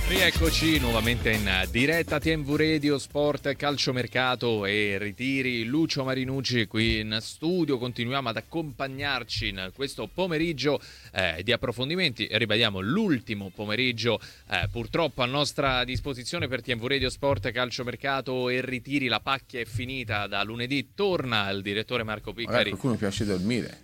Rieccoci nuovamente in diretta TMV Radio Sport, calciomercato e ritiri. Lucio Marinucci qui in studio, continuiamo ad accompagnarci in questo pomeriggio di approfondimenti. Ribadiamo l'ultimo pomeriggio purtroppo a nostra disposizione per TMV Radio Sport, calciomercato e ritiri. La pacchia è finita, da lunedì torna il direttore Marco Piccari. Qualcuno piace dormire.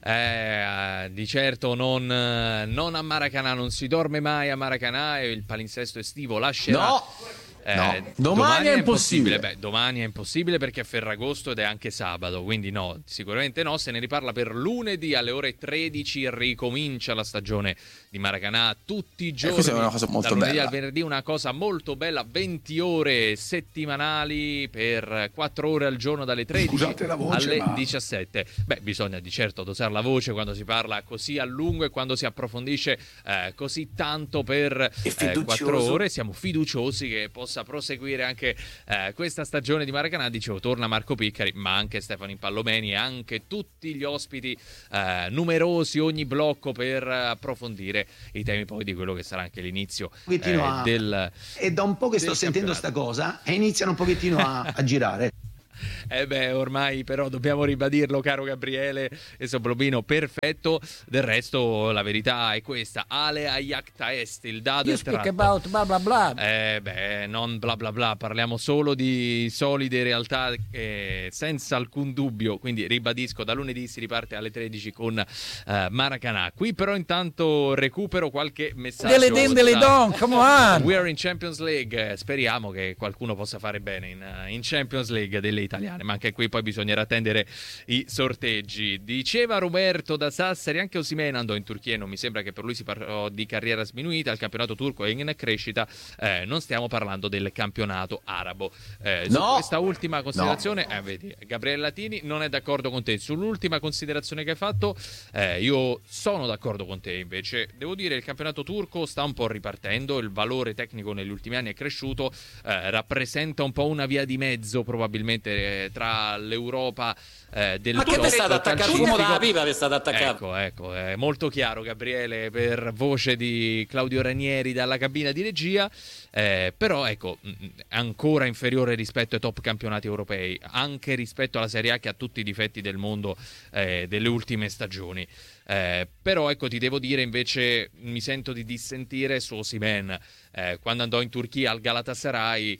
Di certo non a Maracanã, non si dorme mai a Maracanã, e il palinsesto estivo lascerà. No, domani è impossibile. Domani è impossibile perché è Ferragosto ed è anche sabato, quindi no, sicuramente no. Se ne riparla per lunedì alle ore 13, ricomincia la stagione di Maracanã tutti i giorni. Questa è una cosa molto dal lunedì bella. al venerdì, una cosa molto bella, 20 ore settimanali per 4 ore al giorno dalle 13 alle 17. Bisogna di certo dosare la voce quando si parla così a lungo e quando si approfondisce così tanto per 4 ore. Siamo fiduciosi che possa proseguire anche questa stagione di Maracanã. Dicevo, torna Marco Piccari, ma anche Stefano Impallomeni e anche tutti gli ospiti numerosi, ogni blocco, per approfondire i temi poi di quello che sarà anche l'inizio del è da un po' che sto sentendo sta cosa e iniziano un pochettino a girare. Ormai però dobbiamo ribadirlo, caro Gabriele e Soblobino, perfetto. Del resto la verità è questa: Ale Ayakta Est, il dado You è speak tratto. about bla bla bla. Non bla bla bla, parliamo solo di solide realtà, senza alcun dubbio. Quindi ribadisco, da lunedì si riparte alle 13 con Maracanã. Qui però intanto recupero qualche messaggio. Delle don, come on. We are in Champions League, speriamo che qualcuno possa fare bene in Champions League delle italiane, ma anche qui poi bisognerà attendere i sorteggi. Diceva Roberto da Sassari, anche Osimhen andò in Turchia e non mi sembra che per lui si parlò di carriera sminuita. Il campionato turco è in crescita, non stiamo parlando del campionato arabo. Su questa ultima considerazione, vedi, Gabriele Latini non è d'accordo con te. Sull'ultima considerazione che hai fatto, io sono d'accordo con te. Invece devo dire, il campionato turco sta un po' ripartendo, il valore tecnico negli ultimi anni è cresciuto, rappresenta un po' una via di mezzo probabilmente tra l'Europa del ma che vi state attaccando come da pipa, vi state attaccando. Ecco, è molto chiaro, Gabriele, per voce di Claudio Ranieri dalla cabina di regia, però ecco, ancora inferiore rispetto ai top campionati europei, anche rispetto alla Serie A, che ha tutti i difetti del mondo delle ultime stagioni. Però ecco, ti devo dire, invece mi sento di dissentire su Osimhen. Quando andò in Turchia al Galatasaray,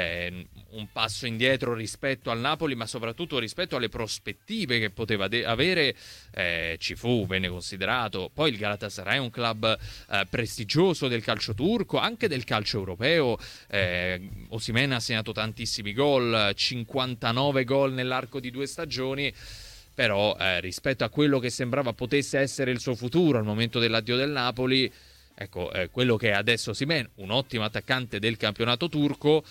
un passo indietro rispetto al Napoli, ma soprattutto rispetto alle prospettive che poteva avere, ci fu, venne considerato. Poi il Galatasaray è un club prestigioso del calcio turco, anche del calcio europeo. Osimhen ha segnato tantissimi gol, 59 gol nell'arco di 2 stagioni. Però rispetto a quello che sembrava potesse essere il suo futuro al momento dell'addio del Napoli, ecco, quello che è adesso Osimhen, un ottimo attaccante del campionato turco,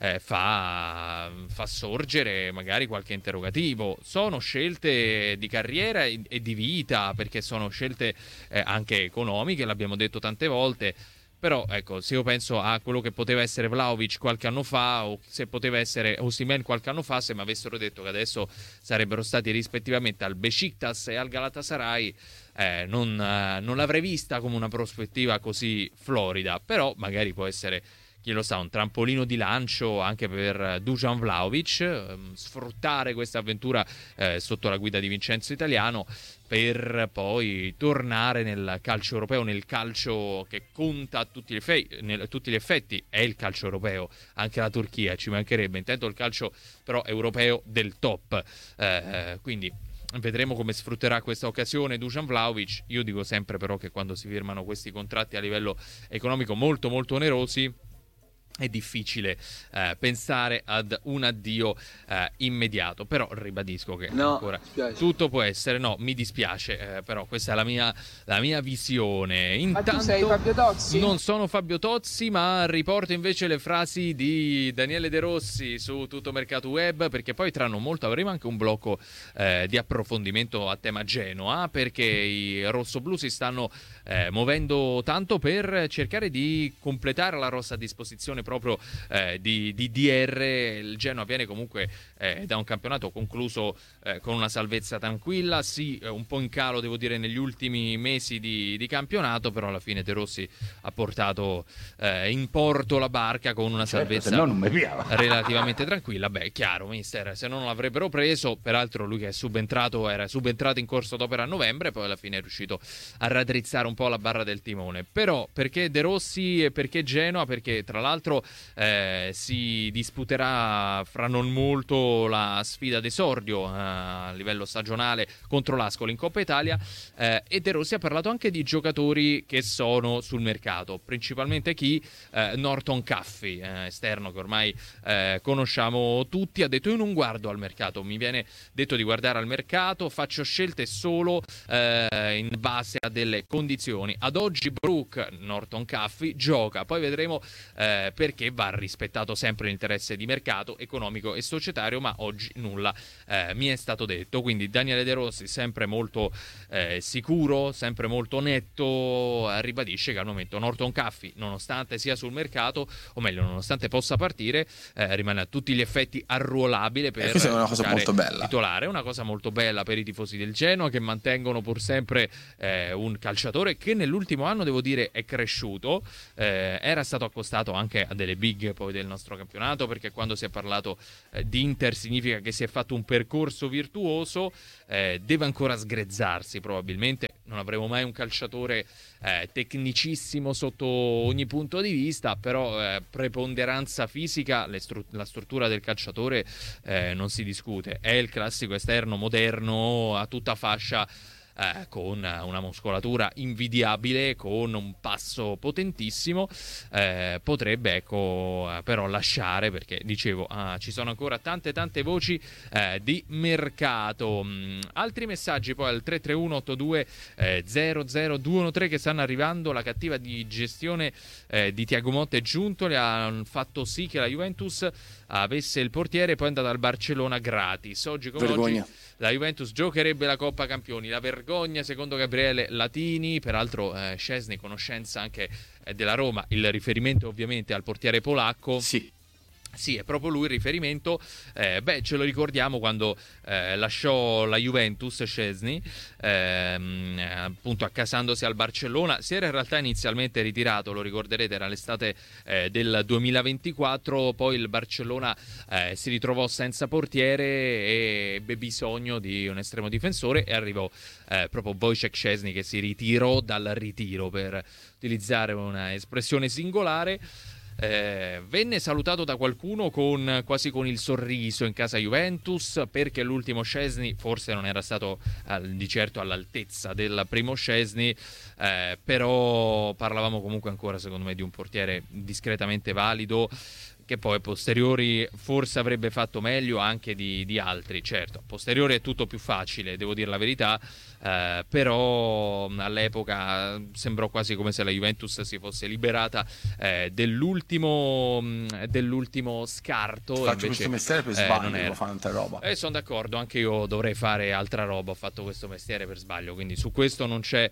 fa sorgere magari qualche interrogativo. Sono scelte di carriera e di vita, perché sono scelte anche economiche, l'abbiamo detto tante volte. Però ecco, se io penso a quello che poteva essere Vlahovic qualche anno fa, o se poteva essere Osimhen qualche anno fa, se mi avessero detto che adesso sarebbero stati rispettivamente al Beşiktaş e al Galatasaray, non l'avrei vista come una prospettiva così florida. Però magari può essere, chi lo sa, un trampolino di lancio anche per Dusan Vlahovic, sfruttare questa avventura sotto la guida di Vincenzo Italiano, per poi tornare nel calcio europeo, nel calcio che conta a tutti gli effetti, è il calcio europeo. Anche la Turchia, ci mancherebbe, intendo il calcio però europeo del top. Quindi vedremo come sfrutterà questa occasione Dusan Vlahovic. Io dico sempre però che quando si firmano questi contratti a livello economico molto molto onerosi, è difficile pensare ad un addio immediato. Però ribadisco che ancora tutto può essere. No, mi dispiace, però questa è la mia visione. Intanto, ma tu sei Fabio Tozzi? Non sono Fabio Tozzi, ma riporto invece le frasi di Daniele De Rossi su Tutto Mercato Web, perché poi tra non molto avremo anche un blocco di approfondimento a tema Genoa, perché i rossoblù si stanno muovendo tanto per cercare di completare la rossa a disposizione proprio di DR. Il Genoa viene comunque da un campionato concluso con una salvezza tranquilla, sì, un po' in calo devo dire negli ultimi mesi di campionato, però alla fine De Rossi ha portato in porto la barca con una salvezza relativamente tranquilla. Beh, chiaro, mister, se non l'avrebbero preso, peraltro lui che era subentrato in corso d'opera a novembre, poi alla fine è riuscito a raddrizzare un po' la barra del timone. Però perché De Rossi e perché Genoa? Perché tra l'altro si disputerà fra non molto la sfida d'esordio a livello stagionale contro l'Ascoli in Coppa Italia, e De Rossi ha parlato anche di giocatori che sono sul mercato, principalmente Norton Caffey, esterno che ormai conosciamo tutti. Ha detto: io non guardo al mercato, mi viene detto di guardare al mercato, faccio scelte solo in base a delle condizioni. Ad oggi Norton Caffey gioca, poi vedremo perché va rispettato sempre l'interesse di mercato economico e societario, ma oggi nulla mi è stato detto. Quindi Daniele De Rossi sempre molto sicuro, sempre molto netto, ribadisce che al momento Norton Caffey, nonostante sia sul mercato, o meglio nonostante possa partire, rimane a tutti gli effetti arruolabile per questa è una cosa molto bella, titolare. Una cosa molto bella per i tifosi del Genoa, che mantengono pur sempre un calciatore che nell'ultimo anno devo dire è cresciuto, era stato accostato anche a delle big poi del nostro campionato, perché quando si è parlato di Inter significa che si è fatto un percorso virtuoso. Deve ancora sgrezzarsi probabilmente, non avremo mai un calciatore tecnicissimo sotto ogni punto di vista, però preponderanza fisica, la struttura del calciatore non si discute, è il classico esterno moderno a tutta fascia, con una muscolatura invidiabile, con un passo potentissimo. Potrebbe però lasciare, perché dicevo ci sono ancora tante voci di mercato. Altri messaggi poi al 33182 00213 che stanno arrivando. La cattiva di gestione di Thiago Motta e Giuntoli ha fatto sì che la Juventus avesse il portiere e poi è andata al Barcellona gratis. Oggi come oggi la Juventus giocherebbe la Coppa Campioni. La vergogna secondo Gabriele Latini, peraltro Szczesny, conoscenza anche della Roma. Il riferimento ovviamente al portiere polacco. Sì, è proprio lui il riferimento. Ce lo ricordiamo quando lasciò la Juventus Szczesny, appunto accasandosi al Barcellona. Si era in realtà inizialmente ritirato, lo ricorderete, era l'estate del 2024, poi il Barcellona si ritrovò senza portiere e ebbe bisogno di un estremo difensore, e arrivò proprio Wojciech Szczesny, che si ritirò dal ritiro, per utilizzare una espressione singolare. Venne salutato da qualcuno quasi con il sorriso in casa Juventus, perché l'ultimo Szczesny forse non era stato di certo all'altezza del primo Szczesny, però parlavamo comunque ancora secondo me di un portiere discretamente valido, che poi a posteriori forse avrebbe fatto meglio anche di altri. Certo, a posteriori è tutto più facile, devo dire la verità, però all'epoca sembrò quasi come se la Juventus si fosse liberata dell'ultimo scarto. Faccio invece, questo mestiere per sbaglio, devo fare altra roba. Sono d'accordo, anche io dovrei fare altra roba, ho fatto questo mestiere per sbaglio, quindi su questo non c'è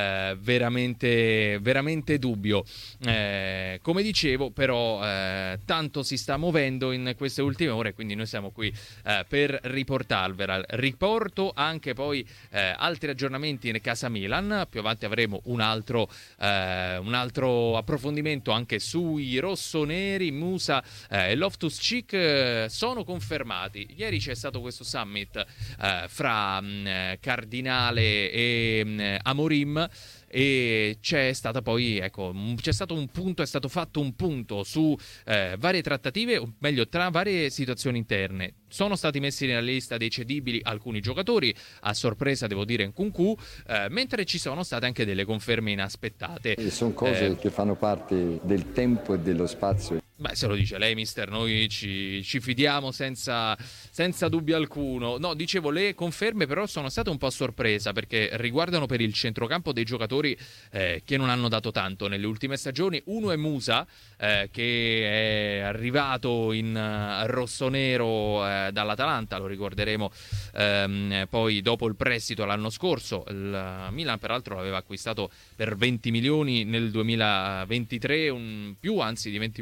veramente dubbio. Come dicevo, però tanto si sta muovendo in queste ultime ore, quindi noi siamo qui per riportarvela. Riporto anche poi altri aggiornamenti in casa Milan. Più avanti avremo un altro approfondimento anche sui rossoneri. Musa e Loftus-Cheek sono confermati. Ieri c'è stato questo summit fra Cardinale e Amorim, e c'è stato un punto, è stato fatto un punto su varie trattative, o meglio tra varie situazioni interne. Sono stati messi nella lista dei cedibili alcuni giocatori, a sorpresa devo dire Nkunku, mentre ci sono state anche delle conferme inaspettate. E sono cose che fanno parte del tempo e dello spazio. Beh, se lo dice lei, mister, noi ci fidiamo senza dubbio alcuno. No, dicevo, le conferme però sono state un po' a sorpresa, perché riguardano per il centrocampo dei giocatori che non hanno dato tanto nelle ultime stagioni. Uno è Musa, che è arrivato in rossonero dall'Atalanta, lo ricorderemo, poi dopo il prestito l'anno scorso. Il Milan peraltro l'aveva acquistato per 20 milioni nel 2023, anzi di 20 milioni fu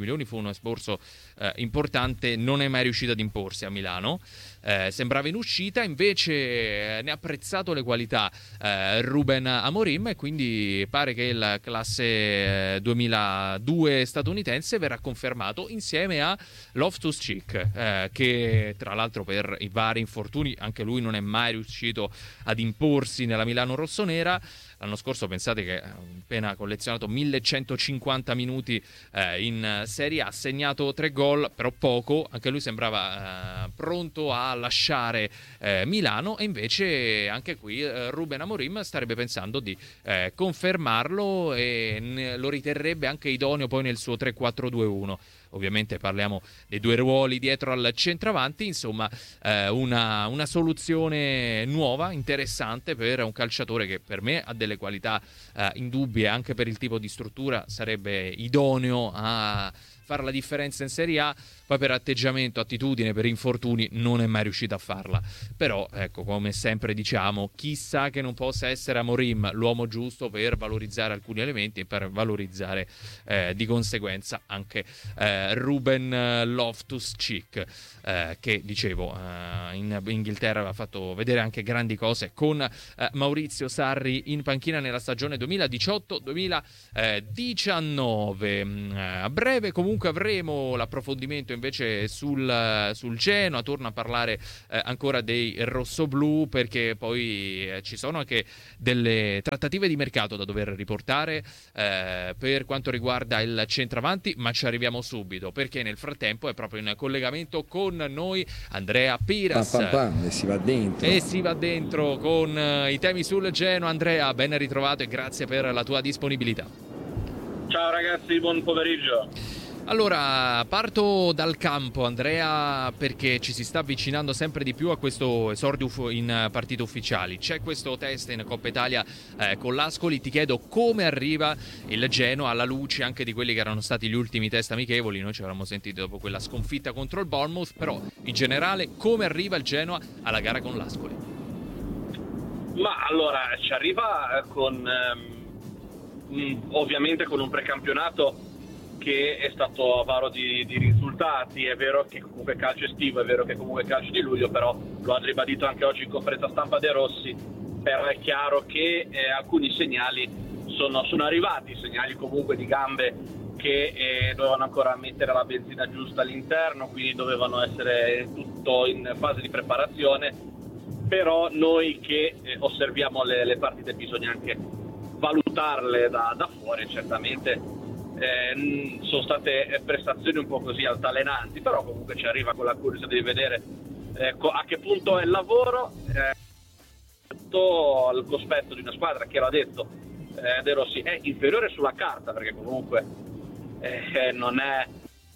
uno esborso importante, non è mai riuscito ad imporsi a Milano. Sembrava in uscita, invece ne ha apprezzato le qualità Ruben Amorim, e quindi pare che il classe 2002 statunitense verrà confermato insieme a Loftus-Cheek, che tra l'altro per i vari infortuni anche lui non è mai riuscito ad imporsi nella Milano rossonera. L'anno scorso pensate che ha appena collezionato 1150 minuti in Serie A, ha segnato 3 gol, però poco, anche lui sembrava pronto a lasciare Milano, e invece anche qui Ruben Amorim starebbe pensando di confermarlo e lo riterrebbe anche idoneo poi nel suo 3-4-2-1. Ovviamente parliamo dei 2 ruoli dietro al centravanti, insomma una soluzione nuova, interessante per un calciatore che per me ha delle qualità indubbie, anche per il tipo di struttura sarebbe idoneo a fare la differenza in Serie A. Poi per atteggiamento, attitudine, per infortuni non è mai riuscito a farla. Però ecco, come sempre diciamo, chissà che non possa essere Amorim l'uomo giusto per valorizzare alcuni elementi e per valorizzare di conseguenza anche Ruben Loftus-Cheek, che dicevo in Inghilterra aveva fatto vedere anche grandi cose con Maurizio Sarri in panchina nella stagione 2018-2019. A breve comunque avremo l'approfondimento invece sul Genoa. Torno a parlare ancora dei rossoblù, perché poi ci sono anche delle trattative di mercato da dover riportare per quanto riguarda il centravanti, ma ci arriviamo subito, perché nel frattempo è proprio in collegamento con noi Andrea Piras e si va dentro con i temi sul Genoa. Andrea, ben ritrovato e grazie per la tua disponibilità. Ciao ragazzi, buon pomeriggio. Allora, parto dal campo, Andrea, perché ci si sta avvicinando sempre di più a questo esordio in partite ufficiali. C'è questo test in Coppa Italia con l'Ascoli. Ti chiedo come arriva il Genoa alla luce anche di quelli che erano stati gli ultimi test amichevoli. Noi ci eravamo sentiti dopo quella sconfitta contro il Bournemouth, però in generale come arriva il Genoa alla gara con l'Ascoli? Ma allora, ci arriva con ovviamente con un precampionato che è stato avaro di risultati. È vero che comunque calcio estivo, è vero che comunque calcio di luglio, però lo ha ribadito anche oggi in conferenza stampa De Rossi, però è chiaro che alcuni segnali sono arrivati, segnali comunque di gambe che dovevano ancora mettere la benzina giusta all'interno, quindi dovevano essere tutto in fase di preparazione. Però noi che osserviamo le partite bisogna anche valutarle da fuori. Certamente sono state prestazioni un po' così altalenanti, però comunque ci arriva con la curiosità di vedere a che punto è il lavoro al cospetto di una squadra che, l'ha detto De Rossi, è inferiore sulla carta, perché comunque non è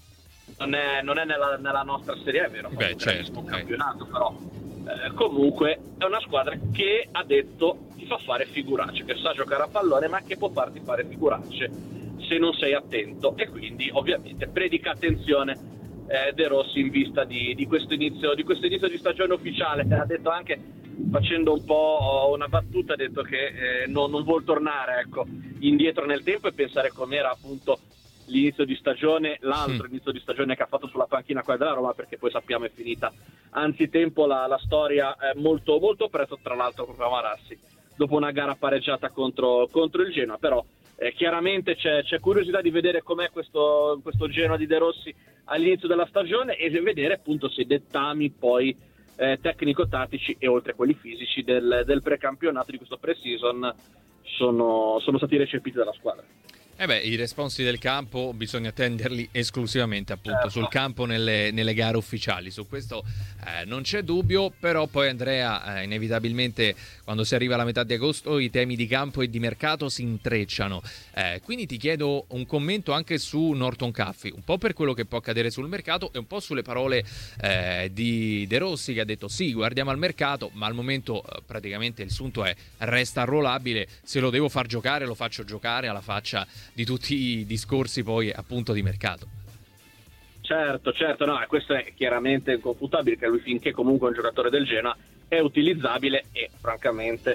nella nostra Serie A, è vero, certo, un campionato, però comunque è una squadra che ha detto ti fa fare figuracce, che sa giocare a pallone ma che può farti fare figuracce se non sei attento, e quindi ovviamente predica attenzione De Rossi in vista di questo inizio di stagione ufficiale. Ha detto anche, facendo un po' una battuta, ha detto che non vuol tornare indietro nel tempo e pensare com'era appunto l'inizio di stagione, l'altro inizio di stagione che ha fatto sulla panchina qua della Roma, perché poi sappiamo è finita anzitempo la storia molto, molto presto, tra l'altro proprio a Marassi, dopo una gara pareggiata contro il Genoa. Però chiaramente c'è curiosità di vedere com'è questo Genoa di De Rossi all'inizio della stagione e vedere appunto se i dettami poi tecnico-tattici e oltre a quelli fisici del precampionato, di questo pre-season, sono stati recepiti dalla squadra. I responsi del campo bisogna tenderli esclusivamente appunto sul campo nelle gare ufficiali, su questo non c'è dubbio. Però poi Andrea, inevitabilmente quando si arriva alla metà di agosto i temi di campo e di mercato si intrecciano, quindi ti chiedo un commento anche su Norton Caffey, un po' per quello che può accadere sul mercato e un po' sulle parole di De Rossi, che ha detto sì, guardiamo al mercato, ma al momento praticamente il sunto è resta arruolabile, se lo devo far giocare lo faccio giocare, alla faccia di tutti i discorsi poi appunto di mercato. Certo, no, questo è chiaramente inconfutabile, che lui, finché comunque è un giocatore del Genoa, è utilizzabile e francamente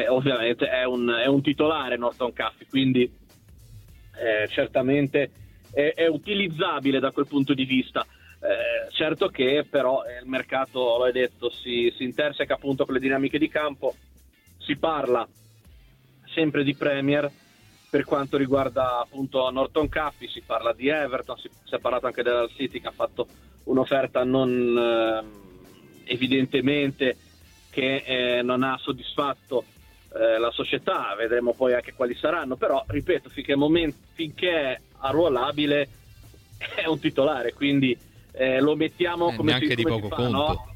ovviamente è un titolare Norton Caffey, quindi certamente è utilizzabile da quel punto di vista. Certo che però il mercato, l'hai detto, si interseca appunto con le dinamiche di campo. Si parla sempre di Premier per quanto riguarda appunto Norton Caffey, si parla di Everton, si è parlato anche della City che ha fatto un'offerta non evidentemente che non ha soddisfatto la società. Vedremo poi anche quali saranno, però ripeto, finché è arruolabile è un titolare, quindi lo mettiamo come neanche di poco fa, conto, no?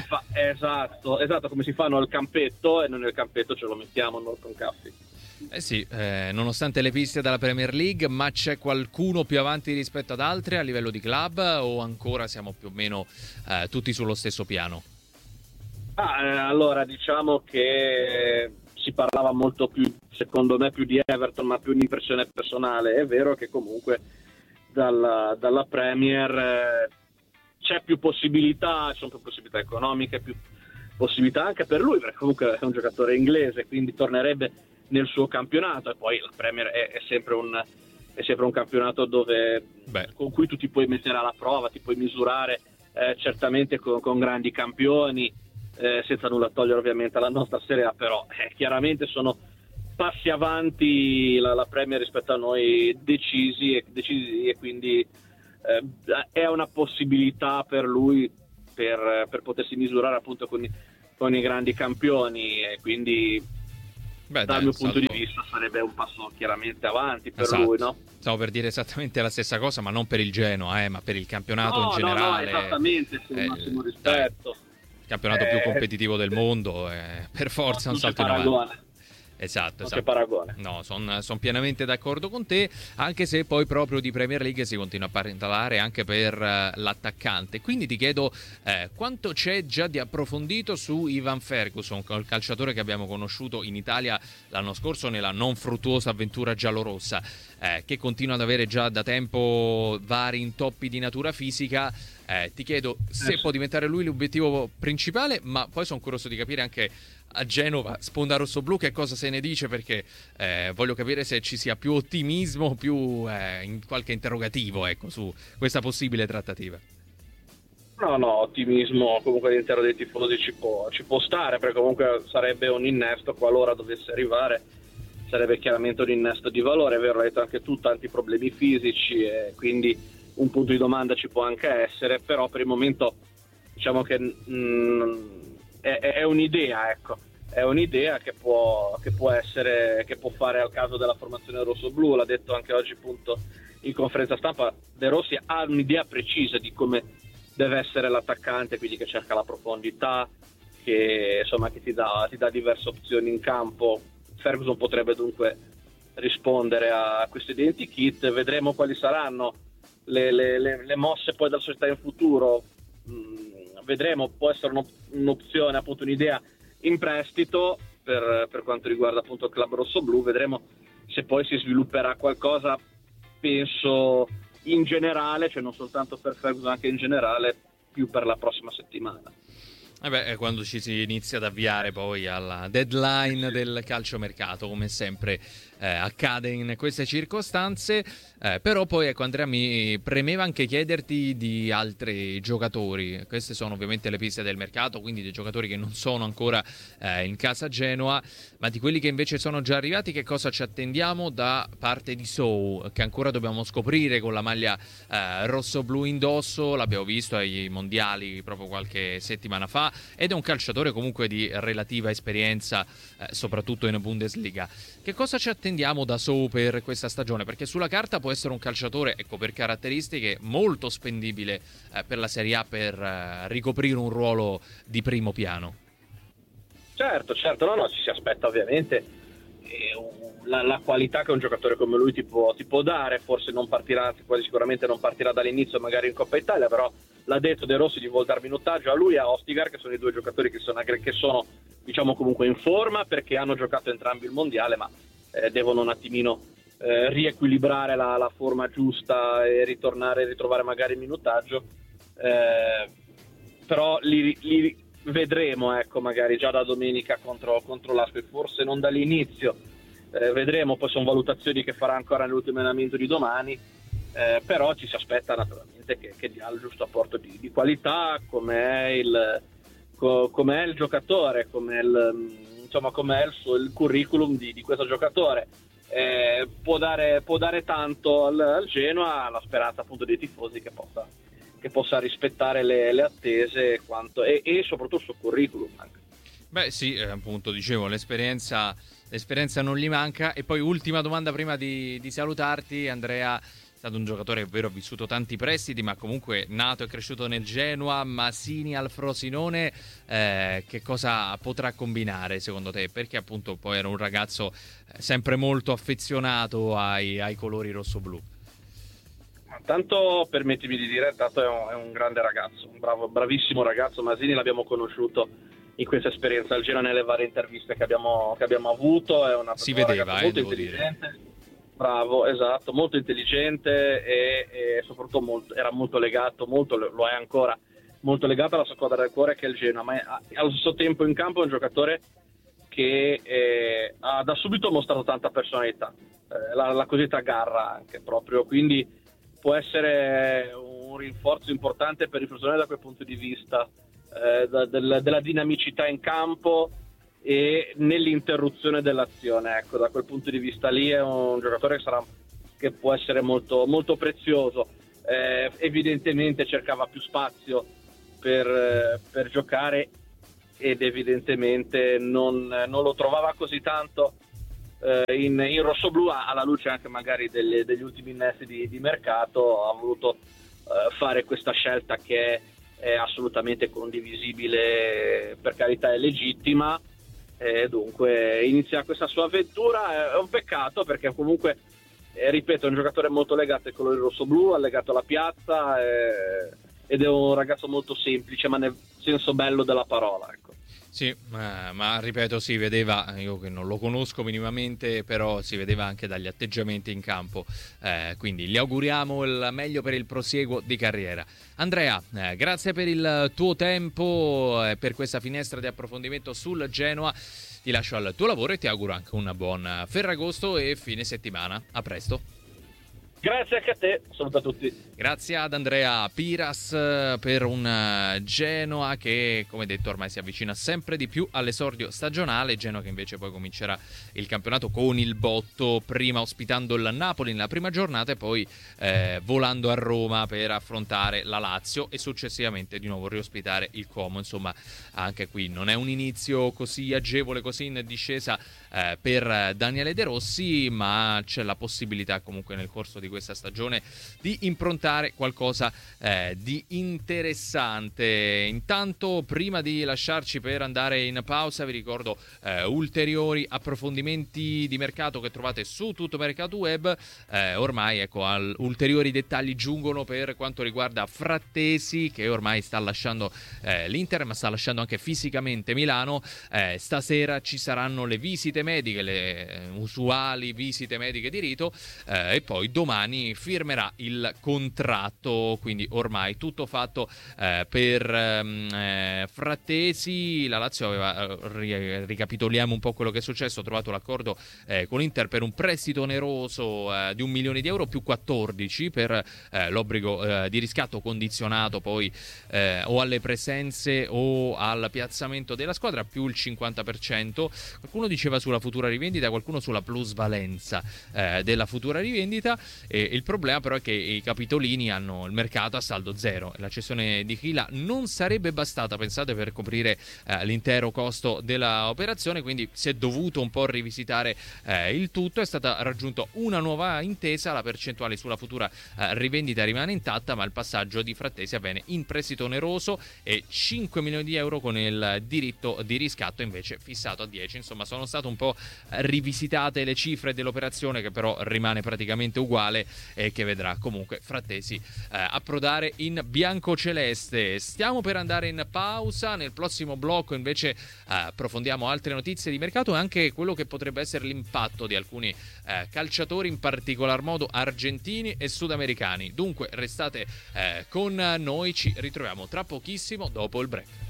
Esatto, come si fanno al campetto, e noi nel campetto ce lo mettiamo Norton Caffey. Sì, nonostante le piste della Premier League, ma c'è qualcuno più avanti rispetto ad altri a livello di club, o ancora siamo più o meno tutti sullo stesso piano? Allora diciamo che si parlava molto più, secondo me, più di Everton, ma più un'impressione personale. È vero che comunque dalla Premier c'è più possibilità, ci sono più possibilità economiche, più possibilità anche per lui, perché comunque è un giocatore inglese, quindi tornerebbe nel suo campionato. E poi la Premier è sempre un campionato con cui tu ti puoi mettere alla prova, ti puoi misurare certamente con grandi campioni, senza nulla togliere ovviamente alla nostra Serie A, però chiaramente sono passi avanti la Premier rispetto a noi decisi, e quindi è una possibilità per lui per potersi misurare appunto con i grandi campioni, e quindi dal mio punto di vista sarebbe un passo chiaramente avanti per lui, no? Stavo per dire esattamente la stessa cosa, ma non per il Genoa, ma per il campionato in generale. No, esattamente, il massimo rispetto. Il campionato più competitivo del mondo, per forza un salto in avanti. Esatto. Che paragone. No, sono pienamente d'accordo con te, anche se poi proprio di Premier League si continua a parlare anche per l'attaccante. Quindi ti chiedo quanto c'è già di approfondito su Ivan Ferguson, il calciatore che abbiamo conosciuto in Italia l'anno scorso nella non fruttuosa avventura giallorossa, che continua ad avere già da tempo vari intoppi di natura fisica. Ti chiedo se può diventare lui l'obiettivo principale, ma poi sono curioso di capire anche a Genova, sponda rossoblu, che cosa se ne dice, perché voglio capire se ci sia più ottimismo, più qualche interrogativo, ecco, su questa possibile trattativa. No, ottimismo comunque all'interno dei tifosi ci può stare, perché comunque sarebbe un innesto, qualora dovesse arrivare, sarebbe chiaramente un innesto di valore. È vero, hai detto anche tu, tanti problemi fisici, e quindi un punto di domanda ci può anche essere, però per il momento diciamo che è un'idea, ecco, è un'idea che può essere, che può fare al caso della formazione rossoblu. L'ha detto anche oggi appunto in conferenza stampa De Rossi, ha un'idea precisa di come deve essere l'attaccante, quindi che cerca la profondità, che insomma che ti dà diverse opzioni in campo. Ferguson potrebbe dunque rispondere a questo identikit. Vedremo quali saranno le mosse poi della società in futuro. Vedremo, può essere un'opzione, appunto un'idea in prestito per quanto riguarda appunto il club rossoblu. Vedremo se poi si svilupperà qualcosa, penso in generale, cioè non soltanto per Ferguson, anche in generale, più per la prossima settimana. Quando ci si inizia ad avviare poi alla deadline del calciomercato, come sempre accade in queste circostanze. Però poi ecco, Andrea, mi premeva anche chiederti di altri giocatori. Queste sono ovviamente le piste del mercato, quindi dei giocatori che non sono ancora in casa Genoa, ma di quelli che invece sono già arrivati, che cosa ci attendiamo da parte di Sow, che ancora dobbiamo scoprire con la maglia rosso-blu indosso. L'abbiamo visto ai mondiali proprio qualche settimana fa, ed è un calciatore comunque di relativa esperienza, soprattutto in Bundesliga. Che cosa ci attendiamo da Sow per questa stagione? Perché sulla carta può essere un calciatore, ecco, per caratteristiche molto spendibile per la Serie A, per ricoprire un ruolo di primo piano. Certo, no, ci si aspetta ovviamente la qualità che un giocatore come lui ti può dare. Forse non partirà, quasi sicuramente non partirà dall'inizio, magari in Coppa Italia, però l'ha detto De Rossi di vuol dar minutaggio a lui e a Ostigar, che sono i due giocatori che sono diciamo comunque in forma, perché hanno giocato entrambi il mondiale, ma devono un attimino riequilibrare la forma giusta e ritrovare magari il minutaggio, però li vedremo, ecco, magari già da domenica contro l'Ascoli, forse non dall'inizio, vedremo. Poi sono valutazioni che farà ancora nell'ultimo allenamento di domani, però ci si aspetta naturalmente che dia il giusto apporto di qualità, com'è il giocatore, com'è il curriculum di questo giocatore. Può dare tanto al Genoa, la speranza appunto dei tifosi che possa rispettare le attese e soprattutto il suo curriculum anche. Beh sì, appunto dicevo, l'esperienza non gli manca. E poi ultima domanda prima di salutarti, Andrea. È stato un giocatore, è vero, ha vissuto tanti prestiti, ma comunque nato e cresciuto nel Genoa. Masini al Frosinone, che cosa potrà combinare secondo te? Perché appunto poi era un ragazzo sempre molto affezionato ai colori rossoblù. Tanto permettimi di dire, tanto è un grande ragazzo, un bravissimo ragazzo. Masini l'abbiamo conosciuto in questa esperienza al Genoa nelle varie interviste che abbiamo avuto. È una si vedeva, molto intelligente. Dire. Bravo, esatto, molto intelligente e soprattutto era molto legato, lo è ancora, molto legato alla sua squadra del cuore che è il Genoa, ma allo stesso tempo in campo è un giocatore che ha da subito mostrato tanta personalità, la cosiddetta garra anche proprio, quindi può essere un rinforzo importante per il Frosinone da quel punto di vista, della dinamicità in campo e nell'interruzione dell'azione. Ecco, da quel punto di vista lì è un giocatore che può essere molto, molto prezioso. Evidentemente cercava più spazio per giocare ed evidentemente non lo trovava così tanto in rossoblù, alla luce anche magari degli ultimi innesti di mercato. Ha voluto fare questa scelta che è assolutamente condivisibile, per carità è legittima. Dunque inizia questa sua avventura. È un peccato perché comunque ripeto, è un giocatore molto legato ai colori rossoblù, legato alla piazza, ed è un ragazzo molto semplice, ma nel senso bello della parola, ecco. Sì, ma ripeto, si vedeva, io che non lo conosco minimamente, però si vedeva anche dagli atteggiamenti in campo, quindi gli auguriamo il meglio per il prosieguo di carriera. Andrea, grazie per il tuo tempo, per questa finestra di approfondimento sul Genoa. Ti lascio al tuo lavoro e ti auguro anche un buon Ferragosto e fine settimana. A presto. Grazie anche a te, saluto a tutti. Grazie ad Andrea Piras per un Genoa che, come detto, ormai si avvicina sempre di più all'esordio stagionale. Genoa che invece poi comincerà il campionato con il botto, prima ospitando il Napoli nella prima giornata e poi volando a Roma per affrontare la Lazio e successivamente di nuovo riospitare il Como. Insomma, anche qui non è un inizio così agevole, così in discesa per Daniele De Rossi, ma c'è la possibilità comunque nel corso di questa stagione di improntare qualcosa di interessante. Intanto, prima di lasciarci per andare in pausa, vi ricordo ulteriori approfondimenti di mercato che trovate su Tutto Mercato Web. Ormai ecco, ulteriori dettagli giungono per quanto riguarda Frattesi, che ormai sta lasciando l'Inter, ma sta lasciando anche fisicamente Milano. Stasera ci saranno le visite mediche, le usuali visite mediche di rito, e poi domani firmerà il contratto, quindi ormai tutto fatto per Frattesi. La Lazio aveva, ricapitoliamo un po' quello che è successo, ha trovato l'accordo con l'Inter per un prestito oneroso di 1 milione di euro più 14 per l'obbligo di riscatto condizionato poi o alle presenze o al piazzamento della squadra, più il 50%. Qualcuno diceva sulla futura rivendita, qualcuno sulla plusvalenza della futura rivendita. Il problema però è che i capitolini hanno il mercato a saldo zero. La cessione di Chila non sarebbe bastata, pensate, per coprire l'intero costo dell'operazione, quindi si è dovuto un po' rivisitare il tutto. È stata raggiunta una nuova intesa, la percentuale sulla futura rivendita rimane intatta, ma il passaggio di Frattesi avviene in prestito oneroso e 5 milioni di euro con il diritto di riscatto invece fissato a 10. Insomma, sono state un po' rivisitate le cifre dell'operazione, che però rimane praticamente uguale e che vedrà comunque Frattesi approdare in biancoceleste. Stiamo per andare in pausa. Nel prossimo blocco invece approfondiamo altre notizie di mercato e anche quello che potrebbe essere l'impatto di alcuni calciatori, in particolar modo argentini e sudamericani. Dunque restate con noi, ci ritroviamo tra pochissimo dopo il break.